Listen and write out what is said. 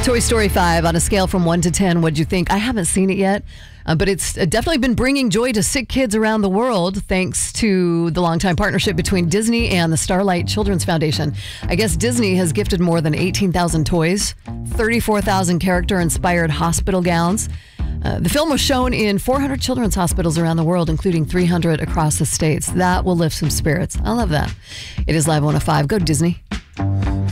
Toy Story 5, on a scale from 1 to 10, what'd you think? I haven't seen it yet, but it's definitely been bringing joy to sick kids around the world thanks to the longtime partnership between Disney and the Starlight Children's Foundation. I guess Disney has gifted more than 18,000 toys, 34,000 character-inspired hospital gowns. The film was shown in 400 children's hospitals around the world, including 300 across the states. That will lift some spirits. I love that. It is Live 105. Go Disney.